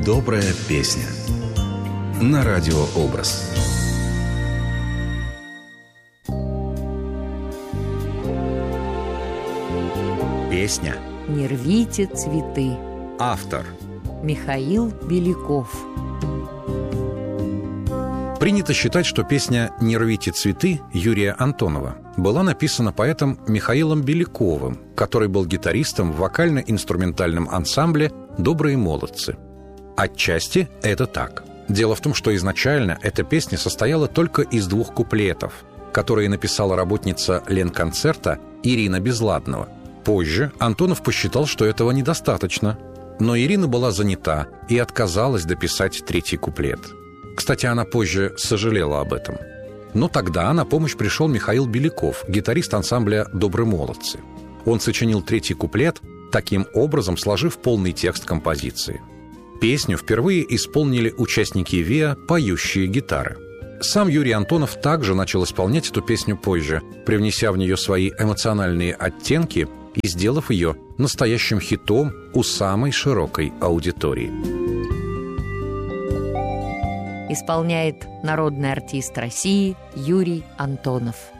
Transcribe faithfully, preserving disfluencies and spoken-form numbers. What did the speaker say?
Добрая песня на радиообраз. Песня «Не рвите цветы». Автор Михаил Беляков. Принято считать, что песня «Не рвите цветы» Юрия Антонова была написана поэтом Михаилом Беляковым, который был гитаристом в вокально-инструментальном ансамбле «Добрые молодцы». Отчасти это так. Дело в том, что изначально эта песня состояла только из двух куплетов, которые написала работница Ленконцерта Ирина Безладнова. Позже Антонов посчитал, что этого недостаточно, но Ирина была занята и отказалась дописать третий куплет. Кстати, она позже сожалела об этом. Но тогда на помощь пришел Михаил Беляков, гитарист ансамбля «Добрые молодцы». Он сочинил третий куплет, таким образом сложив полный текст композиции. Песню впервые исполнили участники ВИА «Поющие гитары». Сам Юрий Антонов также начал исполнять эту песню позже, привнеся в нее свои эмоциональные оттенки и сделав ее настоящим хитом у самой широкой аудитории. Исполняет народный артист России Юрий Антонов.